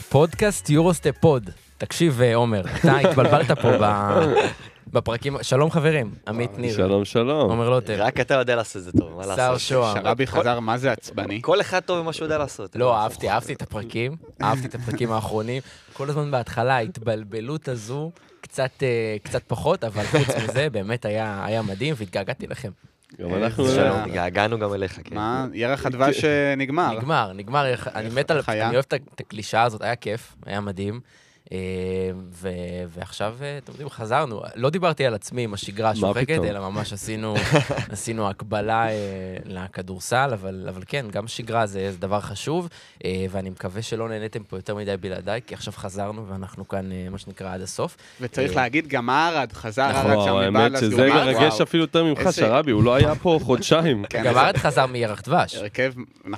פודקאסט יורוסטפ פוד. תקשיב, עומר, אתה התבלבלת פה בפרקים. שלום חברים, עמית ניר. שלום, שלום. עומר לוטם. רק אתה יודע לעשות את זה טוב, מה לעשות? שר שוהם. שרבי חזר, מה זה עצבני? כל אחד טוב במה שהוא יודע לעשות. לא, אהבתי את הפרקים, אהבתי את הפרקים האחרונים. כל הזמן בהתחלה ההתבלבלות הזו, קצת פחות, אבל חוץ מזה באמת היה מדהים והתגעגעתי לכם. גם אנחנו... שלום, התגעגענו גם אליך, כן. מה? ירח הדבש נגמר. נגמר, אני מת על... אני אוהב את הקלישה הזאת, היה כיף, היה מדהים. ועכשיו, אתם יודעים, חזרנו. לא דיברתי על עצמי עם השגרה השוחקת, אלא ממש עשינו הקבלה לכדורסל, אבל כן, גם שגרה זה דבר חשוב, ואני מקווה שלא נהניתם פה יותר מדי בלעדיי, כי עכשיו חזרנו ואנחנו כאן, מה שנקרא, עד הסוף. וצריך להגיד, גם ארד חזר, ארד שם מבעל האמת שזה מרגש אפילו יותר ממך, שרבי, הוא לא היה פה חודשיים. גם ארד חזר מירח דבש. הרכב,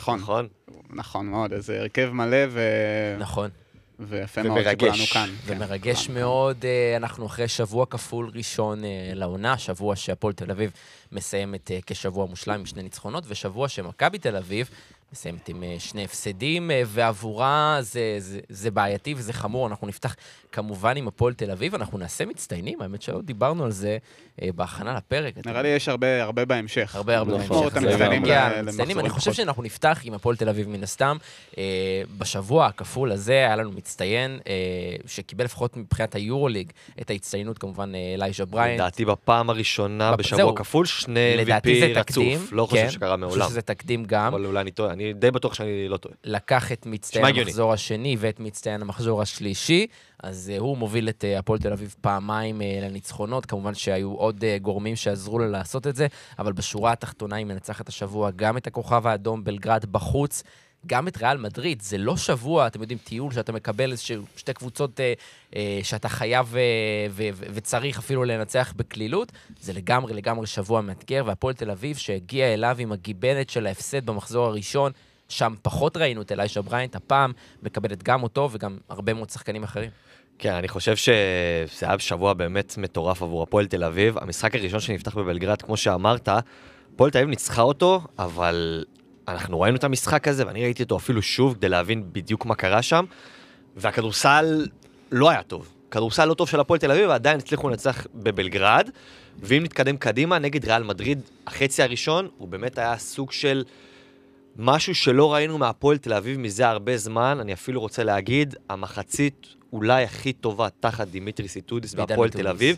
נכון מאוד, איזה הרכב מלא נכון. ויפה מאוד שכולנו כאן. ומרגש מאוד, אנחנו אחרי שבוע כפול ראשון לעונה, שבוע שהפועל תל אביב מסיימת כשבוע מושלם עם 2 ניצחונות, ושבוע שמכבי תל אביב מסיימת עם 2 הפסדים, ועבורה זה בעייתי וזה חמור. אנחנו נפתח כמובן עם הפועל תל אביב, אנחנו נעשה מצטיינים, האמת שלא דיברנו על זה בהכנה לפרק. נראה לי יש הרבה בהמשך. הרבה בהמשך. אני חושב שאנחנו נפתח עם הפועל תל אביב מן הסתם. בשבוע הכפול הזה היה לנו מצטיין, שקיבל לפחות מבחינת היורוליג את ההצטיינות כמובן אלייג'ה בריינט. לדעתי בפעם הראשונה בשבוע כפול, 2 MVP רצוף. לא חושב שקרה מעולם. אני חושב שזה תקדים גם. אבל אולי אני טועה, אני די בטוח שאני לא טועה. לקח את מצטיין המחזור השני ואת מצטיין המחזור השלישי, אז הוא מוביל את הפועל תל אביב פעמיים לניצחונות, כמובן שהיו עוד גורמים שעזרו לה לעשות את זה, אבל בשורה התחתונה היא מנצחת השבוע גם את הכוכב האדום בלגרד בחוץ, גם את ריאל מדריד. זה לא שבוע, אתם יודעים, טיול שאתה מקבל איזשהו 2 קבוצות שאתה חייב וצריך אפילו לנצח בקלילות, זה לגמרי שבוע מאתגר, והפועל תל אביב שהגיע אליו עם הגיבנת של ההפסד במחזור הראשון, שם פחות ראינו את אלייג'ה בריינט, הפעם מקבלת גם אותו וגם הרבה מאוד שחקנים אחרים. כן, אני חושב שזה היה שבוע באמת מטורף עבור הפועל תל אביב. המשחק הראשון שנפתח בבלגרד, כמו שאמרת, הפועל תל אביב ניצחה אותו, אבל אנחנו ראינו את המשחק הזה, ואני ראיתי אותו אפילו שוב כדי להבין בדיוק מה קרה שם, והכדורסל לא היה טוב. כדורסל לא טוב של הפועל תל אביב, ועדיין הצליחו לנצח בבלגרד, ואם נתקדם קדימה נגד ריאל מדריד, החצי הראשון, הוא באמת היה סוג של משהו שלא ראינו מהפועל תל אביב מזה הרבה זמן. אני אפילו רוצה להגיד, המחצית אולי הכי טובה תחת דימיטרי סיטודיס בהפועל תל אביב,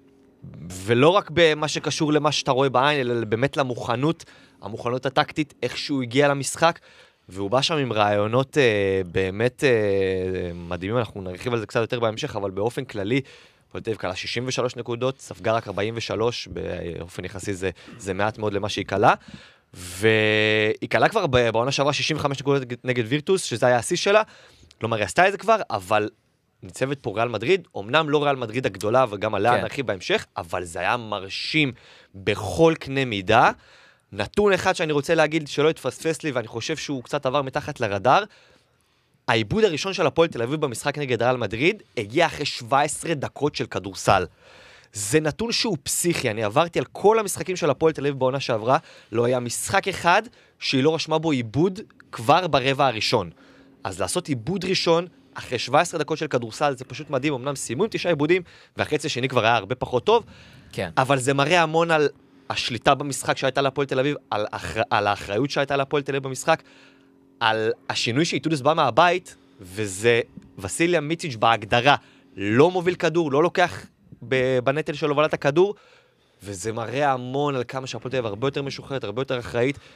ולא רק במה שקשור למה שאתה רואה בעין, אלא באמת המוכנות הטקטית, איך שהוא הגיע למשחק, והוא בא שם עם רעיונות באמת מדהימים, אנחנו נרחיב על זה קצת יותר בהמשך, אבל באופן כללי, הפועל תל אביב קלה 63 נקודות, ספגה רק 43, באופן יחסי זה מעט מאוד למה שהיא קלה, והיא קלה כבר בעונה שעברה 65 נקודות נגד וירטוס, שזה היה השיא שלה, כלומר היא עשתה את זה כבר, אבל ניצבת פה ריאל מדריד, אמנם לא ריאל מדריד הגדולה, וגם עליה נרחיב בהמשך, אבל זה היה מרשים בכל קנה מידה. נתון אחד שאני רוצה להגיד שלא יתפספס לי, ואני חושב שהוא קצת עבר מתחת לרדאר, העיבוד הראשון של הפועל תל אביב במשחק נגד ריאל מדריד, הגיע אחרי 17 דקות של כדורסל. זה נתון שהוא פסיכי, אני עברתי על כל המשחקים של הפועל תל אביב בעונה שעברה, לא היה משחק אחד שהיא לא רשמה בו עיבוד כבר ברבע הראשון. אז לעשות עיבוד ראשון, אחרי 17 דקות של כדורסל, זה פשוט מדהים, אמנם סיימו עם 9 עיבודים, והחצי השני כבר היה הרבה פחות טוב, כן. אבל זה מראה המון על השליטה במשחק שהייתה להפועל תל אביב, על האחריות שהייתה להפועל תל אביב במשחק, על השינוי שאיטודס בא מהבית, וזה וסיליה מיציץ' בהגדרה, לא מוביל כדור, לא לוקח בנטל של הובלת הכדור, וזה מראה המון על כמה שהפועל תל אביב הרבה יותר משוחררת, הרבה יותר אחראית,